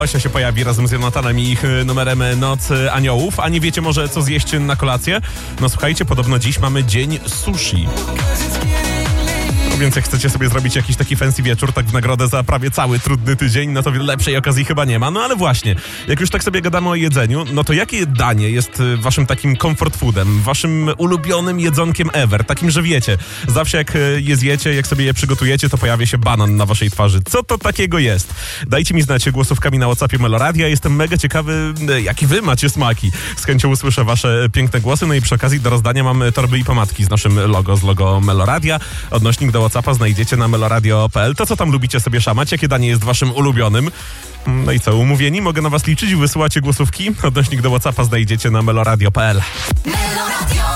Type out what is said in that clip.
Asia się pojawi razem z Jonatanem i ich numerem Noc Aniołów. A nie wiecie może, co zjeść na kolację? No słuchajcie, podobno dziś mamy dzień sushi. Więc jak chcecie sobie zrobić jakiś taki fancy wieczór, tak w nagrodę za prawie cały trudny tydzień, no to lepszej okazji chyba nie ma. No ale właśnie, jak już tak sobie gadamy o jedzeniu, no to jakie danie jest waszym takim comfort foodem, waszym ulubionym jedzonkiem ever? Takim, że wiecie, zawsze jak je zjecie, jak sobie je przygotujecie, to pojawia się banan na waszej twarzy. Co to takiego jest? Dajcie mi znać głosówkami na WhatsAppie Meloradia. Jestem mega ciekawy, jaki wy macie smaki. Z chęcią usłyszę wasze piękne głosy. No i przy okazji do rozdania mam torby i pomadki z naszym logo, z logo Meloradia. Odnośnik do WhatsAppa znajdziecie na meloradio.pl. To co tam lubicie sobie szamać? Jakie danie jest waszym ulubionym? No i co, umówieni? Mogę na was liczyć? Wysyłacie głosówki? Odnośnik do WhatsAppa znajdziecie na meloradio.pl. Meloradio.